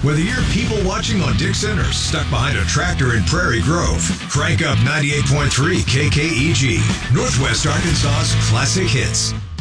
Whether you're people watching on Dixon or stuck behind a tractor in Prairie Grove, crank up 98.3 KKEG, Northwest Arkansas's classic hits.